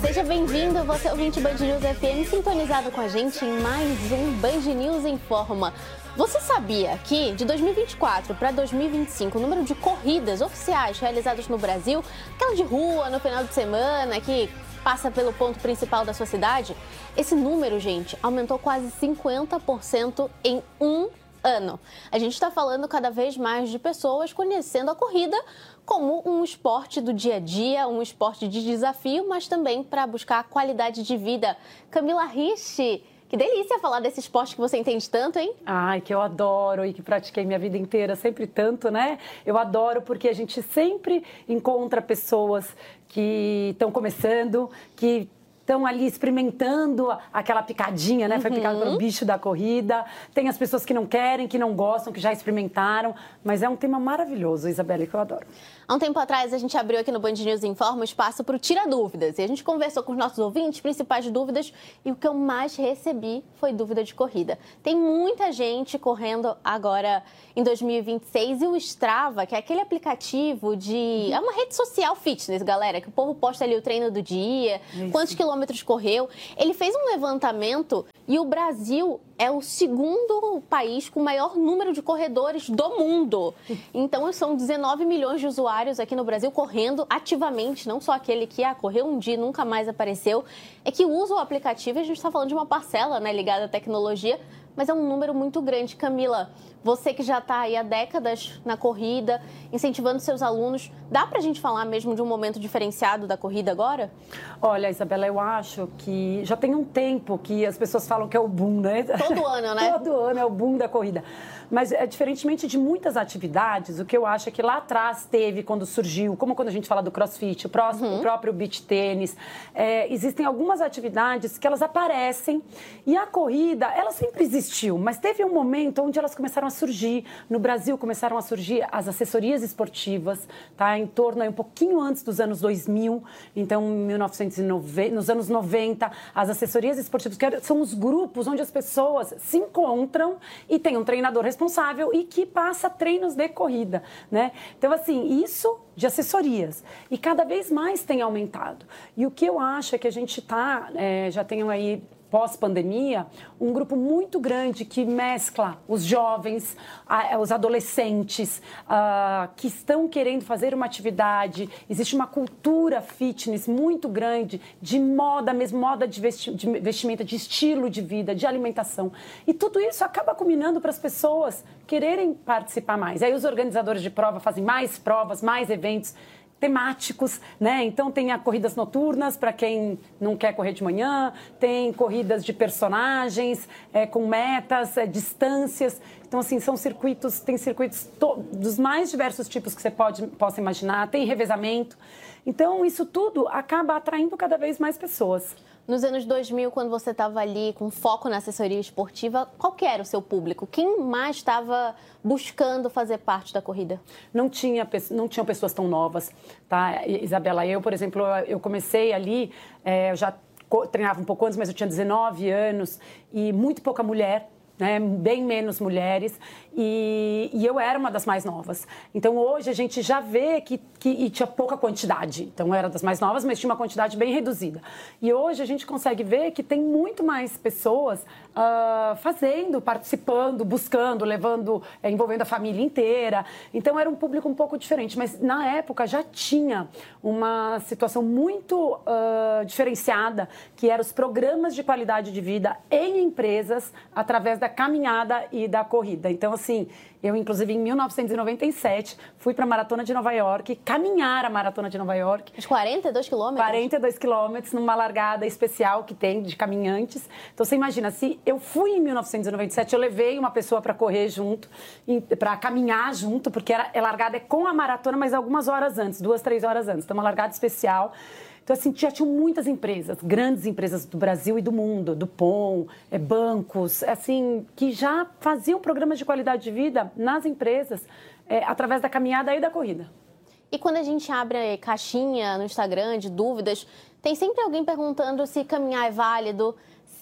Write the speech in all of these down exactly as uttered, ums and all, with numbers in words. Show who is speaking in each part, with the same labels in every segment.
Speaker 1: Seja bem-vindo, você ouvinte Band News F M, sintonizado com a gente em mais um Band News Informa. Você sabia que de dois mil e vinte e quatro para dois mil e vinte e cinco o número de corridas oficiais realizadas no Brasil, aquela de rua no final de semana que passa pelo ponto principal da sua cidade, esse número, gente, aumentou quase cinquenta por cento em um ano. A gente está falando cada vez mais de pessoas conhecendo a corrida como um esporte do dia a dia, um esporte de desafio, mas também para buscar qualidade de vida. Camila Ricci, que delícia falar desse esporte que você entende tanto, hein?
Speaker 2: Ai, que eu adoro e que pratiquei minha vida inteira, sempre tanto, né? Eu adoro porque a gente sempre encontra pessoas que estão começando, que estão ali experimentando aquela picadinha, né? Foi picado pelo bicho da corrida. Tem as pessoas que não querem, que não gostam, que já experimentaram. Mas é um tema maravilhoso, Isabelle, que eu adoro.
Speaker 1: Há um tempo atrás, a gente abriu aqui no Band News Informa o espaço para o Tira Dúvidas. E a gente conversou com os nossos ouvintes, principais dúvidas, e o que eu mais recebi foi dúvida de corrida. Tem muita gente correndo agora em dois mil e vinte e seis. E o Strava, que é aquele aplicativo de... É uma rede social fitness, galera, que o povo posta ali o treino do dia, Isso. quantos quilômetros correu. Ele fez um levantamento e o Brasil é o segundo país com o maior número de corredores do mundo. Então, são dezenove milhões de usuários aqui no Brasil correndo ativamente, não só aquele que ah, correu um dia e nunca mais apareceu. É que usa o aplicativo, e a gente está falando de uma parcela, né, ligada à tecnologia, mas é um número muito grande. Camila, você que já está aí há décadas na corrida, incentivando seus alunos, dá para a gente falar mesmo de um momento diferenciado da corrida agora?
Speaker 2: Olha, Isabela, eu acho que já tem um tempo que as pessoas falam que é o boom, né?
Speaker 1: Todo ano, né?
Speaker 2: Todo ano é o boom da corrida. Mas, é, diferentemente de muitas atividades, o que eu acho é que lá atrás teve, quando surgiu, como quando a gente fala do crossfit, o, próximo, uhum. o próprio beach tênis, é, existem algumas atividades que elas aparecem e a corrida, ela sempre existiu, mas teve um momento onde elas começaram a surgir. No Brasil começaram a surgir as assessorias esportivas, tá? Em torno, aí, um pouquinho antes dos anos dois mil, então mil novecentos e noventa, nos anos noventa, as assessorias esportivas, que são os grupos onde as pessoas se encontram e tem um treinador responsável e que passa treinos de corrida, né? Então, assim, isso de assessorias. E cada vez mais tem aumentado. E o que eu acho é que a gente tá, é, já tem aí, pós-pandemia, um grupo muito grande que mescla os jovens, os adolescentes, uh, que estão querendo fazer uma atividade. Existe uma cultura fitness muito grande de moda mesmo, moda de, vesti de vestimenta, de estilo de vida, de alimentação. E tudo isso acaba culminando para as pessoas quererem participar mais. Aí os organizadores de prova fazem mais provas, mais eventos temáticos, né? Então tem a corridas noturnas para quem não quer correr de manhã, tem corridas de personagens é, com metas, é, distâncias. Então, assim, são circuitos, tem circuitos dos mais diversos tipos que você pode, possa imaginar, tem revezamento. Então, isso tudo acaba atraindo cada vez mais pessoas.
Speaker 1: Nos anos dois mil, quando você estava ali com foco na assessoria esportiva, qual que era o seu público? Quem mais estava buscando fazer parte da corrida?
Speaker 2: Não tinha, não tinham pessoas tão novas, tá? Isabela, eu, por exemplo, eu comecei ali, é, eu já treinava um pouco antes, mas eu tinha dezenove anos e muito pouca mulher, né, bem menos mulheres, e, e eu era uma das mais novas. Então, hoje, a gente já vê que, que e tinha pouca quantidade. Então, eu era das mais novas, mas tinha uma quantidade bem reduzida. E hoje, a gente consegue ver que tem muito mais pessoas uh, fazendo, participando, buscando, levando, é, envolvendo a família inteira. Então, era um público um pouco diferente. Mas, na época, já tinha uma situação muito uh, diferenciada, que eram os programas de qualidade de vida em empresas, através da da caminhada e da corrida. Então, assim, eu, inclusive, em mil novecentos e noventa e sete, fui para a Maratona de Nova York, caminhar a Maratona de Nova York.
Speaker 1: Os quarenta e dois quilômetros?
Speaker 2: quarenta e dois quilômetros, numa largada especial que tem de caminhantes. Então, você imagina, se eu fui em mil novecentos e noventa e sete, eu levei uma pessoa para correr junto, para caminhar junto, porque era, a largada é com a maratona, mas algumas horas antes, duas, três horas antes. Então, uma largada especial. Então, assim, já tinham muitas empresas, grandes empresas do Brasil e do mundo, do P O M, é, bancos, assim, que já faziam programas de qualidade de vida nas empresas, é, através da caminhada e da corrida.
Speaker 1: E quando a gente abre caixinha no Instagram de dúvidas, tem sempre alguém perguntando se caminhar é válido,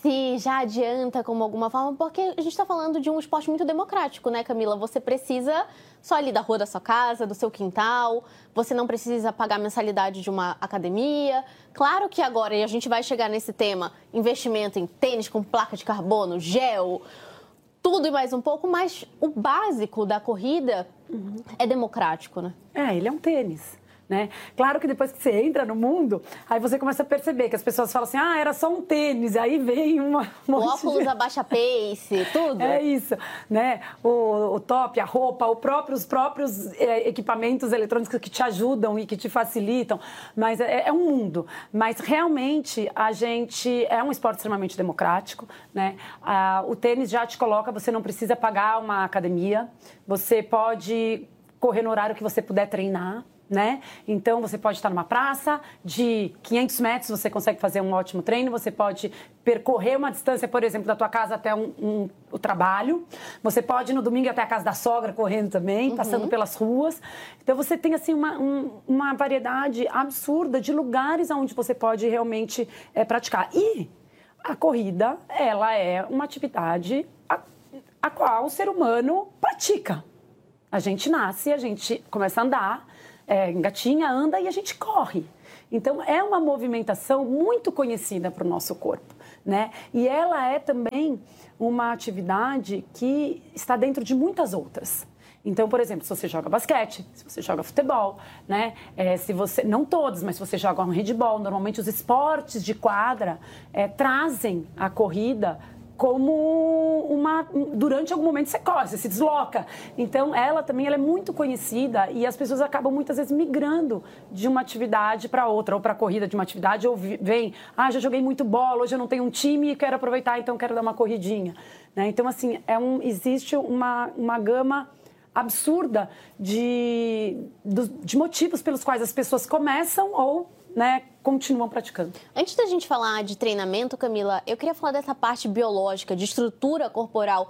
Speaker 1: se já adianta como alguma forma, porque a gente está falando de um esporte muito democrático, né, Camila? Você precisa só ali da rua da sua casa, do seu quintal, você não precisa pagar mensalidade de uma academia. Claro que agora, e a gente vai chegar nesse tema, investimento em tênis com placa de carbono, gel, tudo e mais um pouco, mas o básico da corrida uhum. é democrático, né?
Speaker 2: É, ele é um tênis. Né? Claro que depois que você entra no mundo, aí você começa a perceber que as pessoas falam assim, ah, era só um tênis, aí vem uma...
Speaker 1: Um o óculos de... abaixa pace, tudo.
Speaker 2: É isso, né? O, o top, a roupa, o próprio, os próprios é, equipamentos eletrônicos que te ajudam e que te facilitam, mas é, é um mundo. Mas realmente a gente é um esporte extremamente democrático, né? Ah, o tênis já te coloca, você não precisa pagar uma academia, você pode correr no horário que você puder treinar. Né? Então, você pode estar numa praça de quinhentos metros, você consegue fazer um ótimo treino, você pode percorrer uma distância, por exemplo, da tua casa até um, um, o trabalho, você pode ir no domingo até a casa da sogra correndo também, uhum. passando pelas ruas. Então, você tem assim, uma, um, uma variedade absurda de lugares onde você pode realmente é, praticar. E a corrida, ela é uma atividade a, a qual o ser humano pratica. A gente nasce, a gente começa a andar, É, engatinha, anda e a gente corre. Então, é uma movimentação muito conhecida para o nosso corpo, né? E ela é também uma atividade que está dentro de muitas outras. Então, por exemplo, se você joga basquete, se você joga futebol, né? É, se você, não todos, mas se você joga um handebol, normalmente os esportes de quadra é, trazem a corrida como uma... Durante algum momento você corre, você se desloca. Então, ela também ela é muito conhecida e as pessoas acabam muitas vezes migrando de uma atividade para outra, ou para a corrida de uma atividade, ou vem, ah, já joguei muito bola, hoje eu não tenho um time e quero aproveitar, então quero dar uma corridinha. Né? Então, assim, é um, existe uma, uma gama absurda de, de motivos pelos quais as pessoas começam ou... Né, continuam praticando.
Speaker 1: Antes da gente falar de treinamento, Camila, eu queria falar dessa parte biológica, de estrutura corporal.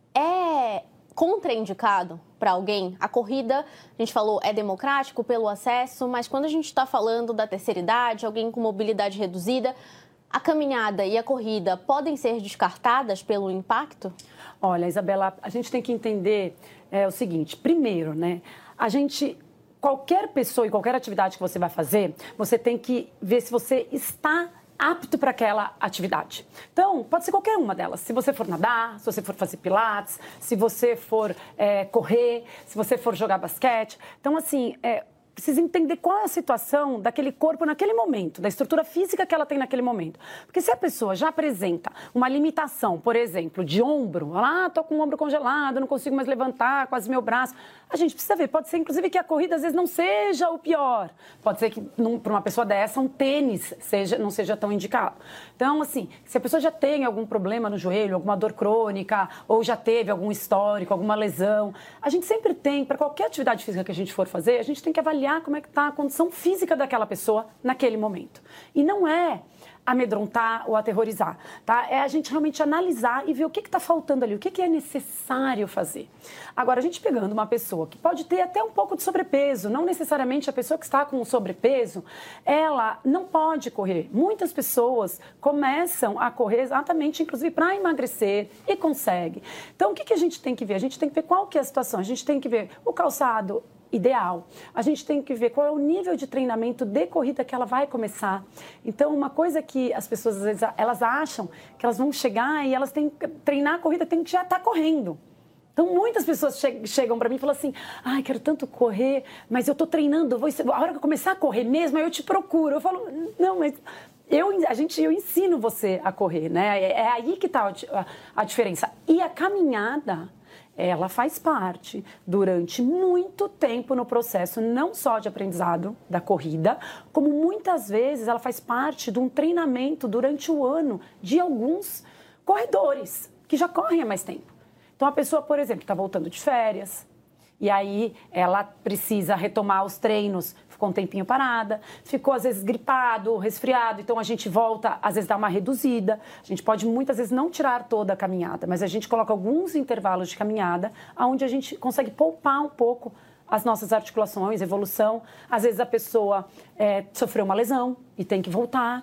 Speaker 1: É contraindicado para alguém? A corrida, a gente falou, é democrático pelo acesso, mas quando a gente está falando da terceira idade, alguém com mobilidade reduzida, a caminhada e a corrida podem ser descartadas pelo impacto?
Speaker 2: Olha, Isabela, a gente tem que entender é, o seguinte. Primeiro, né, a gente... Qualquer pessoa e qualquer atividade que você vai fazer, você tem que ver se você está apto para aquela atividade. Então, pode ser qualquer uma delas. Se você for nadar, se você for fazer pilates, se você for é, correr, se você for jogar basquete. Então, assim, é, precisa entender qual é a situação daquele corpo naquele momento, da estrutura física que ela tem naquele momento. Porque se a pessoa já apresenta uma limitação, por exemplo, de ombro, ela, ah, tô com o ombro congelado, não consigo mais levantar, quase meu braço. A gente precisa ver, pode ser inclusive que a corrida às vezes não seja o pior. Pode ser que para uma pessoa dessa um tênis seja, não seja tão indicado. Então, assim, se a pessoa já tem algum problema no joelho, alguma dor crônica, ou já teve algum histórico, alguma lesão, a gente sempre tem, para qualquer atividade física que a gente for fazer, a gente tem que avaliar como é que está a condição física daquela pessoa naquele momento. E não é amedrontar ou aterrorizar, tá? É a gente realmente analisar e ver o que está faltando ali, o que, que é necessário fazer. Agora, a gente pegando uma pessoa que pode ter até um pouco de sobrepeso, não necessariamente a pessoa que está com sobrepeso, ela não pode correr. Muitas pessoas começam a correr exatamente, inclusive, para emagrecer e consegue. Então, o que, que a gente tem que ver? A gente tem que ver qual que é a situação, a gente tem que ver o calçado ideal. A gente tem que ver qual é o nível de treinamento de corrida que ela vai começar. Então, uma coisa que as pessoas, às vezes, elas acham que elas vão chegar e elas têm que treinar a corrida, tem que já estar correndo. Então, muitas pessoas che chegam para mim e falam assim, ai, quero tanto correr, mas eu estou treinando, vou, a hora que eu começar a correr mesmo, aí eu te procuro. Eu falo, não, mas... Eu, a gente, eu ensino você a correr, né? É, é aí que está a, a diferença. E a caminhada... ela faz parte durante muito tempo no processo, não só de aprendizado da corrida, como muitas vezes ela faz parte de um treinamento durante o ano de alguns corredores que já correm há mais tempo. Então, a pessoa, por exemplo, está voltando de férias, e aí ela precisa retomar os treinos, ficou um tempinho parada, ficou às vezes gripado, resfriado, então a gente volta, às vezes dá uma reduzida. A gente pode muitas vezes não tirar toda a caminhada, mas a gente coloca alguns intervalos de caminhada, onde a gente consegue poupar um pouco as nossas articulações, evolução. Às vezes a pessoa é, sofreu uma lesão e tem que voltar.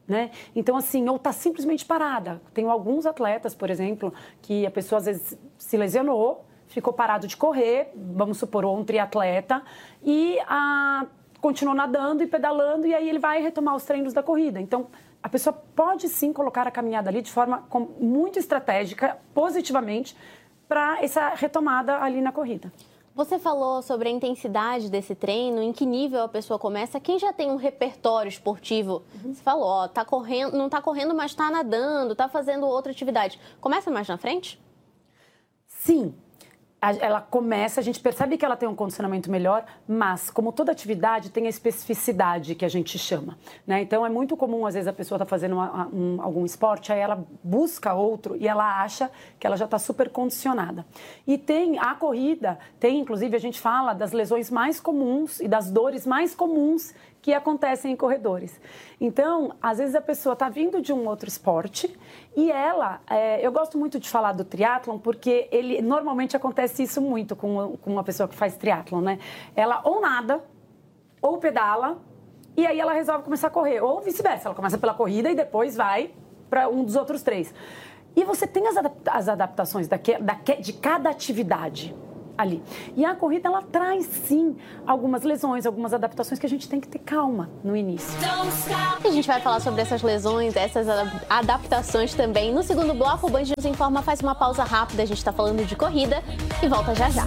Speaker 2: Né? Então, assim, ou está simplesmente parada. Tenho alguns atletas, por exemplo, que a pessoa às vezes se lesionou, ficou parado de correr, vamos supor, ou um triatleta, e a, continuou nadando e pedalando, e aí ele vai retomar os treinos da corrida. Então, a pessoa pode sim colocar a caminhada ali de forma com, muito estratégica, positivamente, para essa retomada ali na corrida.
Speaker 1: Você falou sobre a intensidade desse treino, em que nível a pessoa começa. Quem já tem um repertório esportivo, uhum. Você falou, ó, tá correndo, não está correndo, mas está nadando, está fazendo outra atividade. Começa mais na frente?
Speaker 2: Sim. Ela começa, a gente percebe que ela tem um condicionamento melhor, mas, como toda atividade, tem a especificidade que a gente chama, né? Então, é muito comum, às vezes, a pessoa está fazendo uma, um, algum esporte, aí ela busca outro e ela acha que ela já está super condicionada. E tem a corrida, tem, inclusive, a gente fala das lesões mais comuns e das dores mais comuns que acontecem em corredores. Então, às vezes a pessoa está vindo de um outro esporte e ela, é, eu gosto muito de falar do triatlon porque ele normalmente acontece isso muito com, com uma pessoa que faz triatlon, né? Ela ou nada, ou pedala, e aí ela resolve começar a correr, ou vice-versa, ela começa pela corrida e depois vai para um dos outros três. E você tem as, adapta- as adaptações daque, daque, de cada atividade ali. E a corrida, ela traz, sim, algumas lesões, algumas adaptações que a gente tem que ter calma no início.
Speaker 1: A gente vai falar sobre essas lesões, essas adaptações também. No segundo bloco, o Band News Informa faz uma pausa rápida, a gente está falando de corrida e volta já já.